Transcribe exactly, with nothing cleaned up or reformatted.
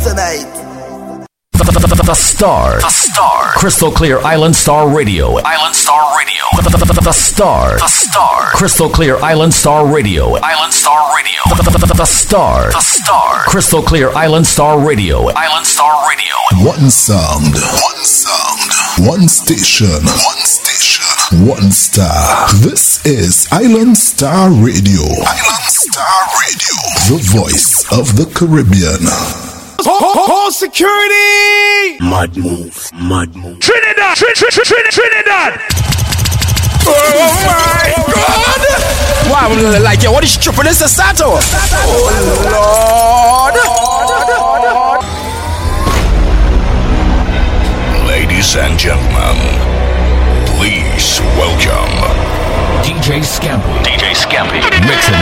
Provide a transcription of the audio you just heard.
tonight. The, the, the, the Star. The Star. Crystal Clear Island Star Radio. Island Star Radio. The, the, the, the Star. The Star. Crystal Clear Island Star Radio. Island Star Radio. The, the, the, the Star. The Star. Crystal Clear Island Star Radio. Island Star Radio. One sound. One sound. One station. One station. One star. This is Island Star Radio. Island Star Radio. The voice of the Caribbean. Call security! Mad move, mad move. Trinidad! Trin, Trin, Trin, Trin, Trinidad! Oh my God! Why would I like you? What is tripping in Sasato? Oh Lord! Ladies and gentlemen, please welcome D J Scampy. D J Scampy. Mixing